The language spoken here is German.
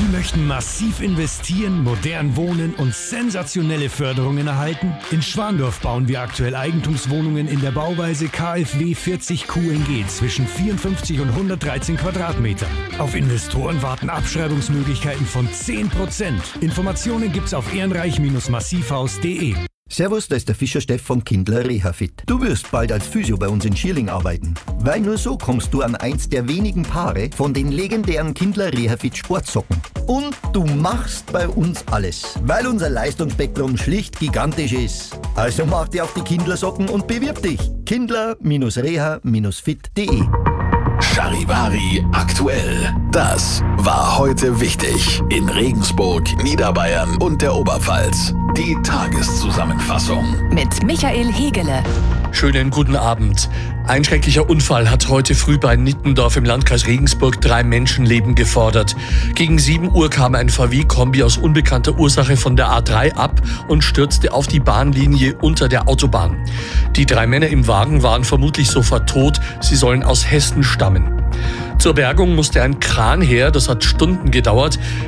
Sie möchten massiv investieren, modern wohnen und sensationelle Förderungen erhalten? In Schwandorf bauen wir aktuell Eigentumswohnungen in der Bauweise KfW 40 QNG zwischen 54 und 113 Quadratmeter. Auf Investoren warten Abschreibungsmöglichkeiten von 10%. Informationen gibt's auf ehrenreich-massivhaus.de. Servus, da ist der Fischer Steff von Kindler Rehafit. Du wirst bald als Physio bei uns in Schierling arbeiten, weil nur so kommst du an eins der wenigen Paare von den legendären Kindler Rehafit Sportsocken. Und du machst bei uns alles, weil unser Leistungsspektrum schlicht gigantisch ist. Also mach dir auf die Kindler-Socken und bewirb dich. Kindler-reha-fit.de. Charivari aktuell. Das war heute wichtig in Regensburg, Niederbayern und der Oberpfalz. Die Tageszusammenfassung mit Michael Hegele. Schönen guten Abend. Ein schrecklicher Unfall hat heute früh bei Nittendorf im Landkreis Regensburg 3 Menschenleben gefordert. Gegen 7 Uhr kam ein VW-Kombi aus unbekannter Ursache von der A3 ab und stürzte auf die Bahnlinie unter der Autobahn. Die 3 Männer im Wagen waren vermutlich sofort tot. Sie sollen aus Hessen stammen. Zur Bergung musste ein Kran her, das hat Stunden gedauert.